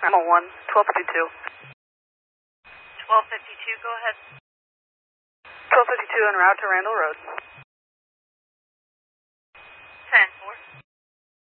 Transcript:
I'm on 1252. 1252, go ahead. 1252 en route to Randall Road.